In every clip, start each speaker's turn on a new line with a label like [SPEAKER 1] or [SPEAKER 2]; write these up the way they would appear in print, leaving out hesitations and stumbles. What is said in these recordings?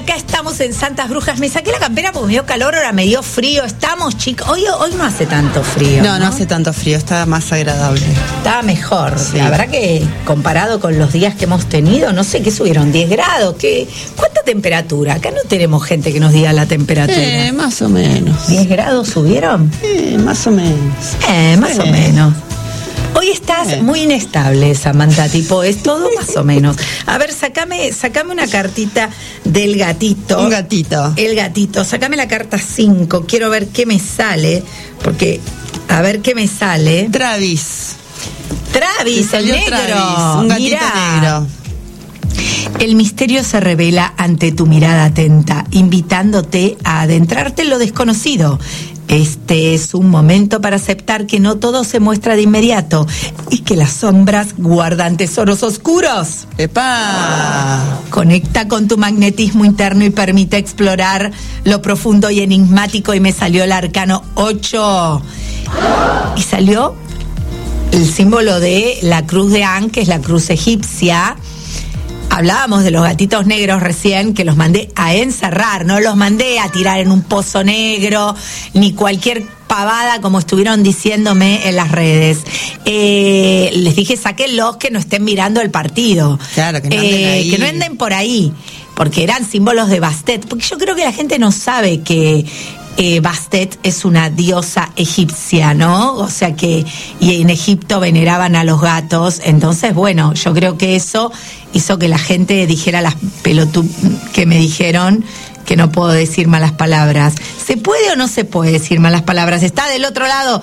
[SPEAKER 1] acá estamos en Santas Brujas. Me saqué la campera porque me dio calor, ahora me dio frío. Estamos, chicos. Hoy no hace tanto frío.
[SPEAKER 2] No hace tanto frío, está más agradable.
[SPEAKER 1] Está mejor.
[SPEAKER 2] Sí.
[SPEAKER 1] La verdad que comparado con los días que hemos tenido, no sé qué subieron, 10 grados. ¿Cuánta temperatura? Acá no tenemos gente que nos diga la temperatura.
[SPEAKER 2] Más o menos.
[SPEAKER 1] ¿10 grados subieron?
[SPEAKER 2] Más o menos.
[SPEAKER 1] Más o menos. Hoy estás muy inestable, Samantha, tipo, es todo más o menos. A ver, sacame una cartita del gatito.
[SPEAKER 2] Un gatito.
[SPEAKER 1] El gatito, sacame la carta 5, quiero ver qué me sale, porque, a ver qué me sale.
[SPEAKER 2] Travis,
[SPEAKER 1] el negro.
[SPEAKER 2] Travis, un gatito
[SPEAKER 1] Mirá.
[SPEAKER 2] negro.
[SPEAKER 1] El misterio se revela ante tu mirada atenta, invitándote a adentrarte en lo desconocido. Este es un momento para aceptar que no todo se muestra de inmediato y que las sombras guardan tesoros oscuros.
[SPEAKER 2] ¡Epá!
[SPEAKER 1] Conecta con tu magnetismo interno y permite explorar lo profundo y enigmático. Y me salió el arcano 8. Y salió el símbolo de la cruz de An, que es la cruz egipcia. Hablábamos de los gatitos negros recién, que los mandé a encerrar, no los mandé a tirar en un pozo negro, ni cualquier pavada como estuvieron diciéndome en las redes. Les dije, sáquenlos, que no estén mirando el partido.
[SPEAKER 2] Claro, que no anden ahí.
[SPEAKER 1] Que no anden por ahí, porque eran símbolos de Bastet. Porque yo creo que la gente no sabe que Bastet es una diosa egipcia, ¿no? O sea y en Egipto veneraban a los gatos. Entonces, bueno, yo creo que eso hizo que la gente dijera las que me dijeron que no puedo decir malas palabras. ¿Se puede o no se puede decir malas palabras? Está del otro lado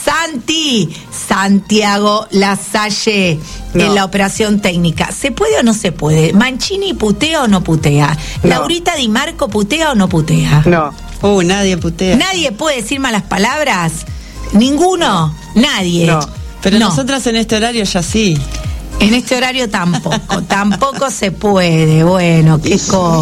[SPEAKER 1] Santiago Lasalle en la operación técnica. ¿Se puede o no se puede? ¿Mancini putea o no putea?
[SPEAKER 3] No.
[SPEAKER 1] ¿Laurita Di Marco putea o no putea?
[SPEAKER 3] No.
[SPEAKER 2] Nadie putea.
[SPEAKER 1] ¿Nadie puede decir malas palabras? ¿Ninguno? Nadie.
[SPEAKER 3] No.
[SPEAKER 2] Pero
[SPEAKER 1] No.
[SPEAKER 2] nosotras en este horario ya sí.
[SPEAKER 1] En este horario tampoco se puede. Bueno, qué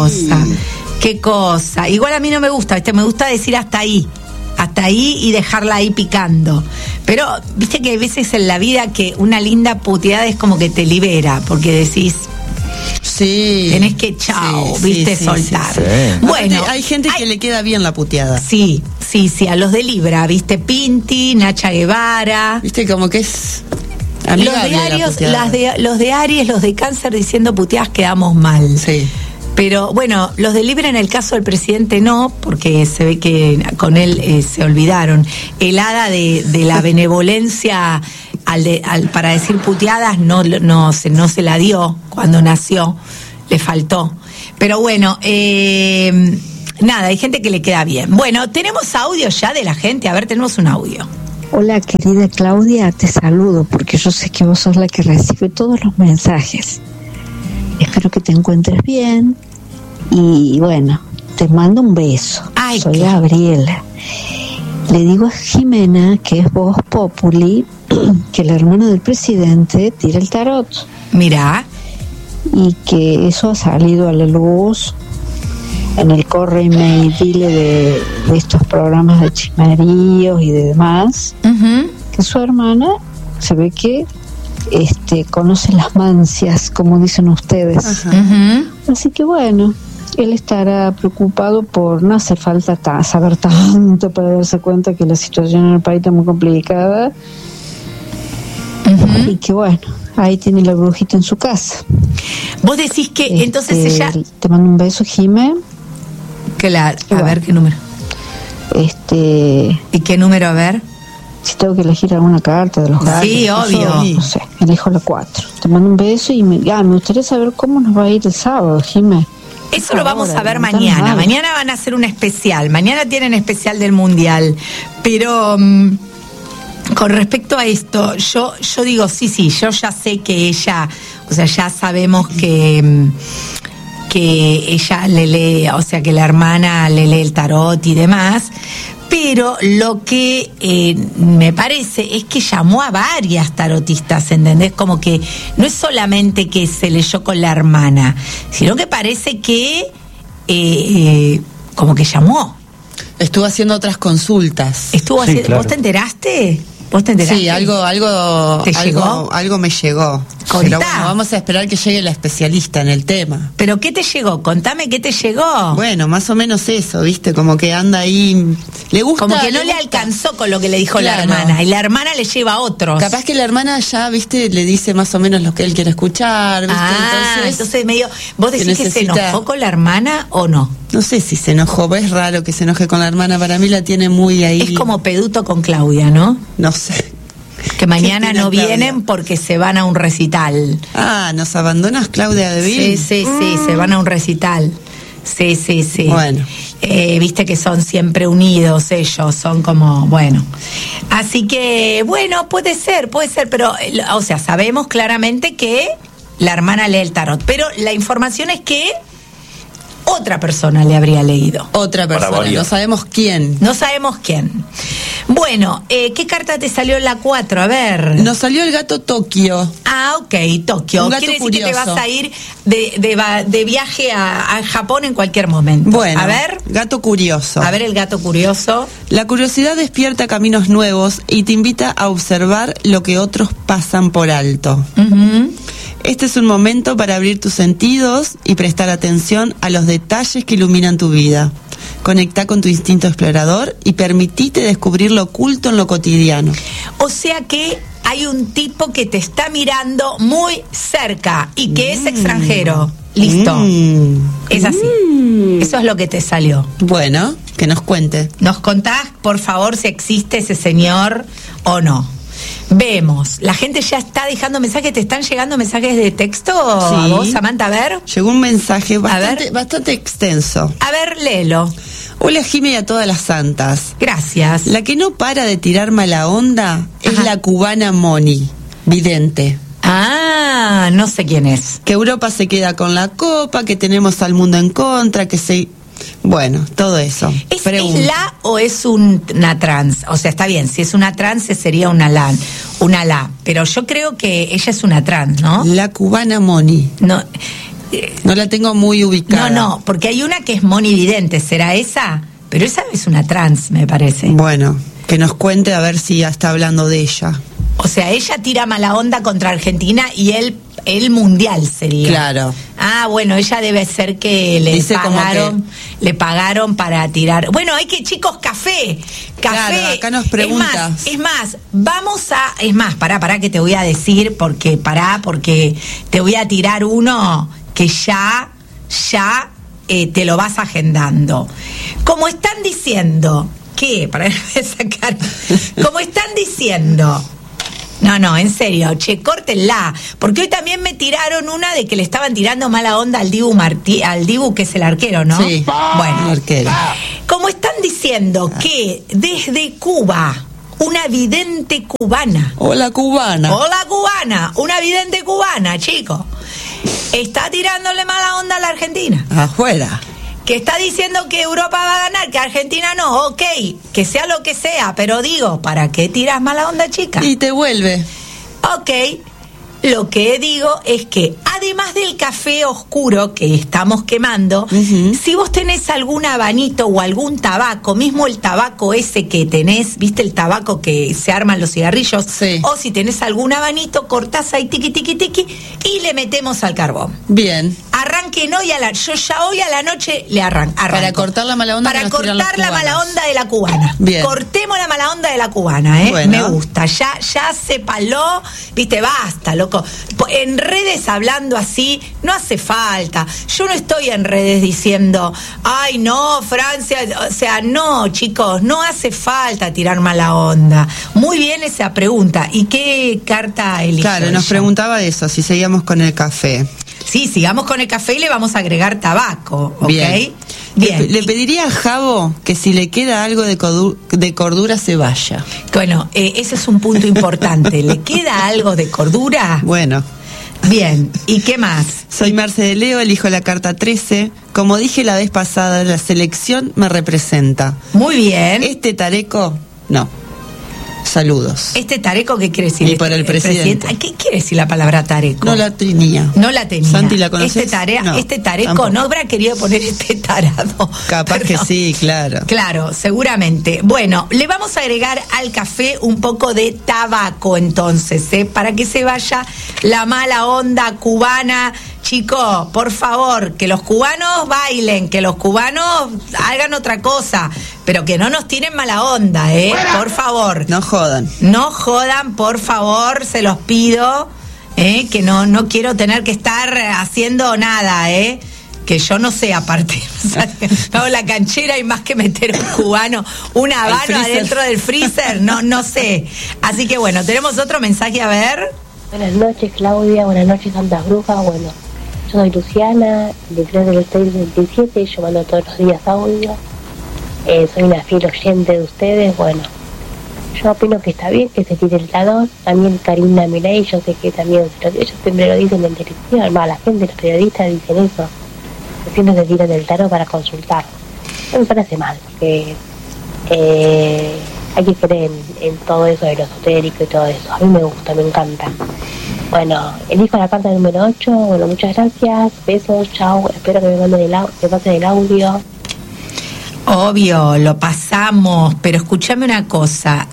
[SPEAKER 1] cosa. Igual a mí no me gusta, ¿viste? Me gusta decir hasta ahí y dejarla ahí picando. Pero, viste que hay veces en la vida que una linda puteada es como que te libera, porque decís,
[SPEAKER 2] Sí.
[SPEAKER 1] tenés que ¿viste? Soltar.
[SPEAKER 4] sí.
[SPEAKER 1] Bueno,
[SPEAKER 2] Aparte, hay gente que le queda bien la puteada.
[SPEAKER 1] Sí, a los de Libra, ¿viste? Pinti, Nacha Guevara.
[SPEAKER 2] Viste, como que es
[SPEAKER 1] Los
[SPEAKER 2] amigable
[SPEAKER 1] de
[SPEAKER 2] la
[SPEAKER 1] Aries,
[SPEAKER 2] puteada.
[SPEAKER 1] los de Aries, los de Cáncer diciendo puteadas quedamos mal.
[SPEAKER 2] Sí.
[SPEAKER 1] Pero bueno, los de Libra en el caso del presidente no, porque se ve que con él se olvidaron. El hada de la benevolencia para decir puteadas no se la dio cuando nació, le faltó. Pero bueno, nada, hay gente que le queda bien. Bueno, tenemos audio ya de la gente. A ver, tenemos un audio.
[SPEAKER 5] Hola querida Claudia, te saludo porque yo sé que vos sos la que recibe todos los mensajes. Espero que te encuentres bien y bueno, te mando un beso.
[SPEAKER 1] Ay,
[SPEAKER 5] soy
[SPEAKER 1] qué-
[SPEAKER 5] Gabriela. Le digo a Jimena, que es Voz Populi, que el hermano del presidente tira el tarot
[SPEAKER 1] Mirá,
[SPEAKER 5] y que eso ha salido a la luz en el corre y dile de estos programas de chismeríos y de demás, que su hermana se ve que conoce las mancias, como dicen ustedes. Así que bueno, él estará preocupado por no hacer falta saber tanto para darse cuenta que la situación en el país está muy complicada y que bueno, ahí tiene la brujita en su casa.
[SPEAKER 1] vos decís que entonces ella...
[SPEAKER 5] Te mando un beso, Jimé.
[SPEAKER 1] Claro, a
[SPEAKER 5] Bueno.
[SPEAKER 1] ver qué número. ¿Y qué número? A ver.
[SPEAKER 5] Si tengo que elegir alguna carta de los gatos.
[SPEAKER 1] Sí, obvio.
[SPEAKER 5] No sé, elijo la 4. Te mando un beso y me gustaría saber cómo nos va a ir el sábado, Jimé.
[SPEAKER 1] Eso lo vamos a ver
[SPEAKER 5] adelantanos
[SPEAKER 1] mañana.
[SPEAKER 5] algo.
[SPEAKER 1] Mañana van a hacer un especial. Mañana tienen especial del Mundial. Pero con respecto a esto, yo digo, sí, yo ya sé que ella, o sea, ya sabemos que ella le lee, o sea, que la hermana le lee el tarot y demás. Pero lo que me parece es que llamó a varias tarotistas, ¿entendés? Como que no es solamente que se leyó con la hermana, sino que parece que como que llamó.
[SPEAKER 2] Estuvo haciendo otras consultas.
[SPEAKER 1] Estuvo
[SPEAKER 4] Sí,
[SPEAKER 1] haciendo,
[SPEAKER 4] claro.
[SPEAKER 1] ¿Vos te enteraste? ¿Vos te enteraste?
[SPEAKER 2] Sí, algo me llegó.
[SPEAKER 1] Contá.
[SPEAKER 2] Pero bueno, vamos a esperar que llegue la especialista en el tema.
[SPEAKER 1] ¿Pero qué te llegó? Contame qué te llegó.
[SPEAKER 2] Bueno, más o menos eso, ¿viste? Como que anda ahí, le gusta.
[SPEAKER 1] Como que no le alcanzó con lo que le dijo la hermana, y la hermana le lleva a otros.
[SPEAKER 2] Capaz que la hermana ya, ¿viste? Le dice más o menos lo que él quiere escuchar, ¿viste?
[SPEAKER 1] Entonces medio, ¿vos decís que se enojó con la hermana o no?
[SPEAKER 2] No sé si se enojó, es raro que se enoje con la hermana, para mí la tiene muy ahí.
[SPEAKER 1] Es como Peduto con Claudia, ¿no?
[SPEAKER 2] No sé.
[SPEAKER 1] Que mañana no vienen porque se van a un recital.
[SPEAKER 2] ¿Nos abandonas, Claudia de Vil?
[SPEAKER 1] Sí, se van a un recital. Sí.
[SPEAKER 2] Bueno.
[SPEAKER 1] Viste que son siempre unidos ellos, son como, bueno. Así que, bueno, puede ser, pero, o sea, sabemos claramente que la hermana lee el tarot, pero la información es que otra persona le habría leído.
[SPEAKER 2] Otra persona, no sabemos quién.
[SPEAKER 1] No sabemos quién. Bueno, ¿qué carta te salió en la 4? A ver.
[SPEAKER 2] Nos salió el gato Tokio.
[SPEAKER 1] Ok, Tokio.
[SPEAKER 2] Un gato
[SPEAKER 1] Quiere decir
[SPEAKER 2] curioso.
[SPEAKER 1] que te vas a ir de viaje a Japón en cualquier momento.
[SPEAKER 2] Bueno,
[SPEAKER 1] a ver.
[SPEAKER 2] Gato curioso.
[SPEAKER 1] A ver el gato curioso.
[SPEAKER 2] La curiosidad despierta caminos nuevos y te invita a observar lo que otros pasan por alto. Este es un momento para abrir tus sentidos y prestar atención a los detalles que iluminan tu vida. Conectá con tu instinto explorador y permitite descubrir lo oculto en lo cotidiano.
[SPEAKER 1] O sea que hay un tipo que te está mirando muy cerca y que es extranjero. Listo. Es así. Eso es lo que te salió.
[SPEAKER 2] Bueno, que nos cuente.
[SPEAKER 1] ¿Nos contás, por favor, si existe ese señor o no? Vemos, la gente ya está dejando mensajes, ¿te están llegando mensajes de texto a vos, Samantha? A ver.
[SPEAKER 2] Llegó un mensaje bastante extenso.
[SPEAKER 1] A ver, léelo.
[SPEAKER 2] Hola, Jimé, y a todas las santas.
[SPEAKER 1] Gracias.
[SPEAKER 2] La que no para de tirar mala onda es la cubana Moni, vidente.
[SPEAKER 1] No sé quién es.
[SPEAKER 2] Que Europa se queda con la copa, que tenemos al mundo en contra, que se... Bueno, todo eso.
[SPEAKER 1] ¿Es la o es una trans? O sea, está bien, si es una trans sería una la. Pero yo creo que ella es una trans, ¿no?
[SPEAKER 2] La cubana Moni.
[SPEAKER 1] No
[SPEAKER 2] la tengo muy ubicada.
[SPEAKER 1] No, porque hay una que es Moni Vidente, ¿será esa? Pero esa es una trans, me parece.
[SPEAKER 2] Bueno, que nos cuente a ver si ya está hablando de ella.
[SPEAKER 1] O sea, ella tira mala onda contra Argentina y él mundial sería.
[SPEAKER 2] Claro.
[SPEAKER 1] Bueno, ella debe ser que le pagaron para tirar. Bueno, hay que, chicos, café.
[SPEAKER 2] Claro, acá nos preguntas.
[SPEAKER 1] Es más, pará que te voy a decir, porque te voy a tirar uno que ya te lo vas agendando. Como están diciendo como están diciendo. No, en serio, córtenla. Porque hoy también me tiraron una de que le estaban tirando mala onda al Dibu, que es el arquero, ¿no?
[SPEAKER 2] Sí,
[SPEAKER 1] bueno,
[SPEAKER 2] el arquero.
[SPEAKER 1] Como están diciendo que desde Cuba, una vidente cubana.
[SPEAKER 2] Hola, cubana,
[SPEAKER 1] una vidente cubana, chicos. Está tirándole mala onda a la Argentina.
[SPEAKER 2] Afuera.
[SPEAKER 1] Que está diciendo que Europa va a ganar, que Argentina no, ok, que sea lo que sea, pero digo, ¿para qué tiras mala onda, chica?
[SPEAKER 2] Y te vuelve.
[SPEAKER 1] Ok, lo que digo es que además del café oscuro que estamos quemando, si vos tenés algún habanito o algún tabaco, mismo el tabaco ese que tenés, ¿viste el tabaco que se arman los cigarrillos?
[SPEAKER 2] Sí.
[SPEAKER 1] O si tenés algún habanito, cortás ahí tiqui y le metemos al carbón.
[SPEAKER 2] Bien.
[SPEAKER 1] Arranquen hoy yo ya hoy a la noche le arranco.
[SPEAKER 2] Para cortar la mala onda.
[SPEAKER 1] Para cortar la mala onda de la cubana.
[SPEAKER 2] Bien.
[SPEAKER 1] Cortemos la mala onda de la cubana, ¿eh?
[SPEAKER 2] Bueno.
[SPEAKER 1] Me gusta. Ya se paló, viste, basta, loco. En redes hablando así, no hace falta. Yo no estoy en redes diciendo, ay no, Francia, o sea, no, chicos, no hace falta tirar mala onda. Muy bien esa pregunta. ¿Y qué carta eligió?
[SPEAKER 2] Claro, nos preguntaba eso, si seguíamos con el café.
[SPEAKER 1] Sí, sigamos con el café y le vamos a agregar tabaco, ¿ok?
[SPEAKER 2] Bien. Le pediría a Javo que si le queda algo de cordura se vaya.
[SPEAKER 1] Bueno, ese es un punto importante. ¿Le queda algo de cordura?
[SPEAKER 2] Bueno.
[SPEAKER 1] Bien, ¿y qué más?
[SPEAKER 2] Soy Marce de Leo, elijo la carta 13. Como dije la vez pasada, la selección me representa.
[SPEAKER 1] Muy bien.
[SPEAKER 2] Este tareco, no. Saludos.
[SPEAKER 1] ¿Este tareco qué quiere decir?
[SPEAKER 2] Y por el presidente.
[SPEAKER 1] ¿Qué quiere decir la palabra tareco?
[SPEAKER 2] No la tenía.
[SPEAKER 1] Santi,
[SPEAKER 2] ¿la conoces?
[SPEAKER 1] Este tareco
[SPEAKER 2] tampoco.
[SPEAKER 1] no habrá querido poner este tarado.
[SPEAKER 2] Capaz que sí, claro.
[SPEAKER 1] Claro, seguramente. Bueno, le vamos a agregar al café un poco de tabaco entonces, para que se vaya la mala onda cubana. Chicos, por favor, que los cubanos bailen, que los cubanos hagan otra cosa, pero que no nos tiren mala onda, por favor.
[SPEAKER 2] No jodan.
[SPEAKER 1] No jodan, por favor, se los pido, que no quiero tener que estar haciendo nada, que yo no sé, aparte, hago la canchera y más que meter un cubano, un habano adentro del freezer, no sé. Así que bueno, tenemos otro mensaje, a ver.
[SPEAKER 3] Buenas noches, Claudia, buenas noches, Santas Brujas. Bueno, yo soy Luciana, de 3 del 627, yo mando todos los días audio. Soy una fiel oyente de ustedes. Bueno, yo opino que está bien que se tire el talón. También Karina Milei, yo sé que también ellos siempre lo dicen en televisión, la gente, los periodistas dicen eso, que siempre se tiran el tarot para consultar. No me parece mal, porque hay que creer en todo eso de lo esotérico y todo eso. A mí me gusta, me encanta. Bueno, elijo la carta número 8. Bueno, muchas gracias, besos, chao. Espero que me pasen el audio.
[SPEAKER 1] Obvio, lo pasamos, pero escúchame una cosa.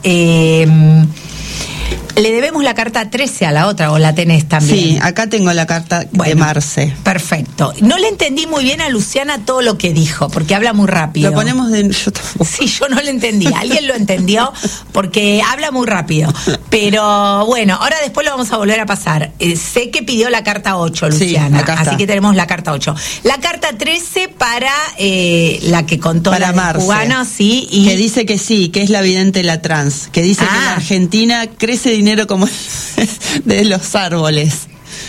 [SPEAKER 1] Le debemos la carta 13 a la otra, ¿o la tenés también?
[SPEAKER 2] Sí, acá tengo la carta de Marce.
[SPEAKER 1] Perfecto. No le entendí muy bien a Luciana todo lo que dijo, porque habla muy rápido.
[SPEAKER 2] Lo ponemos de... Yo tampoco.
[SPEAKER 1] Sí, yo no lo entendí. Alguien lo entendió porque habla muy rápido. Pero bueno, ahora después lo vamos a volver a pasar. Sé que pidió la carta 8, Luciana.
[SPEAKER 2] Sí, acá está.
[SPEAKER 1] Así que tenemos la carta 8. La carta 13 para la que contó
[SPEAKER 2] para
[SPEAKER 1] la
[SPEAKER 2] Marce,
[SPEAKER 1] cubana, sí. Y...
[SPEAKER 2] que dice que sí, que es la vidente la trans. Que dice que en Argentina crece dinero como de los árboles.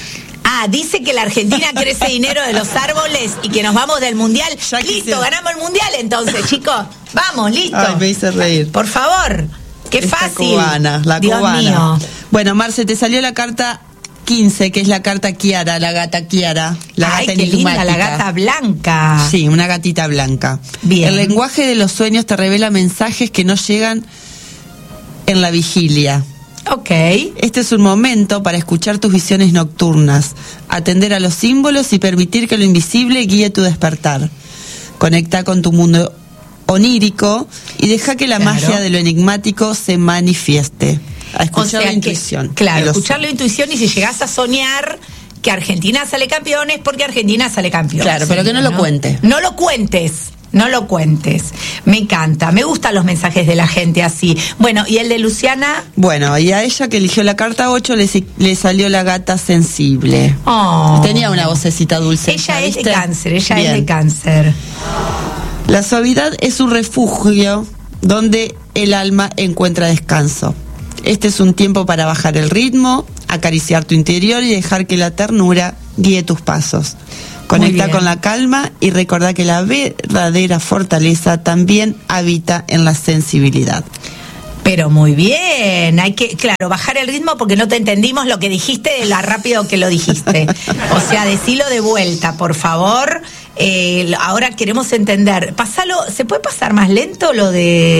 [SPEAKER 1] Dice que la Argentina crece dinero de los árboles y que nos vamos del mundial. Listo, ganamos el mundial entonces, chicos. Vamos, listo.
[SPEAKER 2] Ay, me hice reír.
[SPEAKER 1] Por favor, qué
[SPEAKER 2] esta
[SPEAKER 1] fácil.
[SPEAKER 2] Cubana, la
[SPEAKER 1] Dios
[SPEAKER 2] cubana.
[SPEAKER 1] Mío.
[SPEAKER 2] Bueno, Marce, te salió la carta 15, que es la carta Kiara, la gata Kiara.
[SPEAKER 1] Ay, qué linda, la gata blanca.
[SPEAKER 2] Sí, una gatita blanca.
[SPEAKER 1] Bien.
[SPEAKER 2] El lenguaje de los sueños te revela mensajes que no llegan en la vigilia.
[SPEAKER 1] Ok.
[SPEAKER 2] Este es un momento para escuchar tus visiones nocturnas, atender a los símbolos y permitir que lo invisible guíe tu despertar. Conecta con tu mundo onírico y deja que la magia de lo enigmático se manifieste. A escuchar la intuición.
[SPEAKER 1] Claro, escuchar la intuición, y si llegás a soñar que Argentina sale campeón es porque Argentina sale campeón.
[SPEAKER 2] Claro, pero que no lo cuente.
[SPEAKER 1] No lo cuentes. No lo cuentes. Me encanta. Me gustan los mensajes de la gente así. Bueno, ¿y el de Luciana?
[SPEAKER 2] Bueno, y a ella que eligió la carta 8 le salió la gata sensible. Tenía una vocecita dulce.
[SPEAKER 1] Ella es de Cáncer, es de Cáncer.
[SPEAKER 2] La suavidad es un refugio donde el alma encuentra descanso. Este es un tiempo para bajar el ritmo, acariciar tu interior y dejar que la ternura guíe tus pasos. Conecta con la calma y recordá que la verdadera fortaleza también habita en la sensibilidad.
[SPEAKER 1] Pero muy bien, hay que, claro, bajar el ritmo porque no te entendimos lo que dijiste de lo rápido que lo dijiste. O sea, decilo de vuelta, por favor. Ahora queremos entender. Pasalo, ¿se puede pasar más lento lo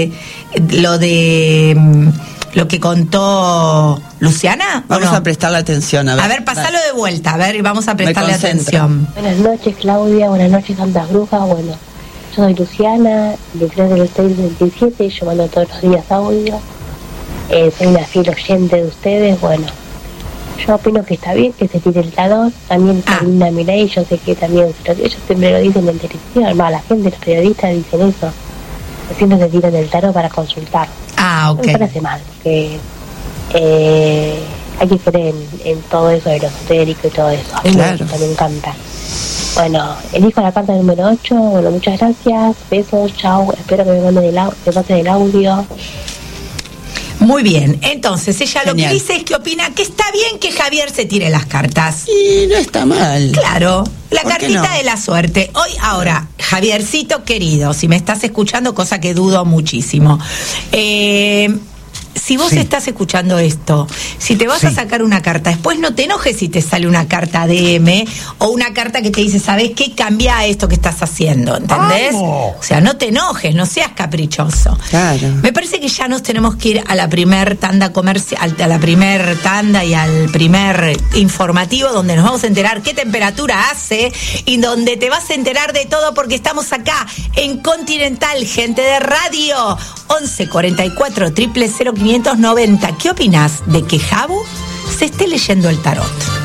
[SPEAKER 1] que contó Luciana?
[SPEAKER 2] Vamos a prestarle atención, a ver.
[SPEAKER 1] A ver, pasalo de vuelta, a ver, y vamos a prestarle atención.
[SPEAKER 3] Buenas noches, Claudia, buenas noches, Santas Brujas. Bueno, yo soy Luciana, de 3 del 627, yo mando todos los días audio. Soy una fiel oyente de ustedes. Bueno, yo opino que está bien que se tire el talón. También Karina Milei, yo sé que también ellos siempre lo dicen en televisión, la gente, los periodistas dicen eso, que siempre se tiran el tarot para consultar.
[SPEAKER 1] Ok.
[SPEAKER 3] No me parece mal, porque hay que creer en todo eso de lo esotérico y todo eso. A mí me encanta. Bueno, elijo la carta número 8. Bueno, muchas gracias, besos, chao. Espero que me pasen el audio.
[SPEAKER 1] Muy bien, entonces ella lo que dice es que opina que está bien que Javier se tire las cartas.
[SPEAKER 2] Y no está mal.
[SPEAKER 1] Claro, la cartita de la suerte. Ahora, Javiercito querido, si me estás escuchando, cosa que dudo muchísimo, si vos estás escuchando esto, si te vas a sacar una carta, después no te enojes si te sale una carta DM o una carta que te dice, ¿sabés qué? Cambia esto que estás haciendo, ¿entendés? O sea, no te enojes, no seas caprichoso.
[SPEAKER 2] Claro.
[SPEAKER 1] Me parece que ya nos tenemos que ir a la primer tanda comercial, a la primer tanda y al primer informativo, donde nos vamos a enterar qué temperatura hace y donde te vas a enterar de todo, porque estamos acá en Continental, gente de radio. 11 44 000 590. ¿Qué opinás de que Jabu se esté leyendo el tarot?